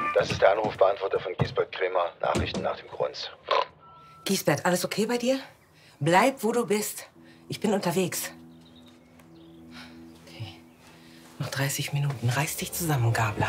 Das ist der Anrufbeantworter von Giesbert Krämer. Nachrichten nach dem Grunz. Giesbert, alles okay bei dir? Bleib, wo du bist. Ich bin unterwegs. Okay. Noch 30 Minuten. Reiß dich zusammen, Gabler.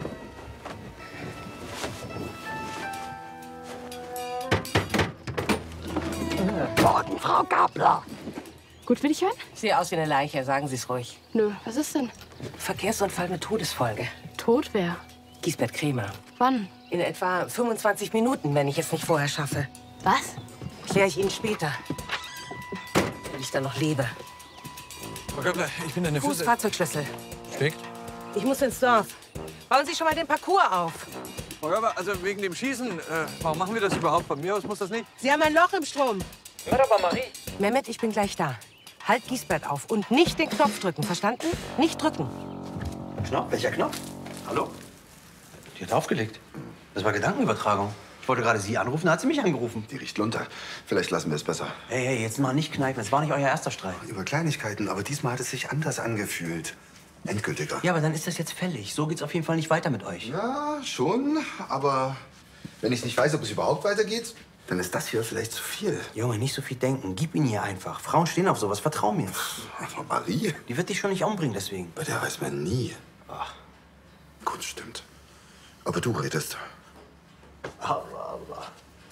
Morgen, Frau Gabler. Gut will ich hören? Ich sehe aus wie eine Leiche, sagen Sie es ruhig. Nö, was ist denn? Verkehrsunfall mit Todesfolge. Tot wer? Giesbert Krämer. Wann? In etwa 25 Minuten, wenn ich es nicht vorher schaffe. Was? Kläre ich Ihnen später. Wenn ich dann noch lebe. Frau Göppler, ich bin eine Fußfahrzeugschlüssel. Steckt? Ich muss ins Dorf. Bauen Sie schon mal den Parcours auf. Frau Göppler, also wegen dem Schießen, warum machen wir das überhaupt? Von mir aus muss das nicht. Sie haben ein Loch im Strom. Hör doch mal, Marie. Mehmet, ich bin gleich da. Halt Giesbert auf und nicht den Knopf drücken, verstanden? Nicht drücken. Knopf? Welcher Knopf? Hallo? Die hat aufgelegt. Das war Gedankenübertragung. Ich wollte gerade Sie anrufen, da hat sie mich angerufen. Die riecht lunter. Vielleicht lassen wir es besser. Hey, jetzt mal nicht kneifen. Es war nicht euer erster Streit. Über Kleinigkeiten, aber diesmal hat es sich anders angefühlt. Endgültiger. Ja, aber dann ist das jetzt fällig. So geht's auf jeden Fall nicht weiter mit euch. Ja, schon. Aber wenn ich nicht weiß, ob es überhaupt weitergeht, dann ist das hier vielleicht zu viel. Junge, nicht so viel denken. Gib ihn ihr einfach. Frauen stehen auf sowas. Vertrau mir. Aber Marie, Die wird dich schon nicht umbringen deswegen. bei der weiß man nie. Ach. Gut, stimmt. Aber du redest. Alright.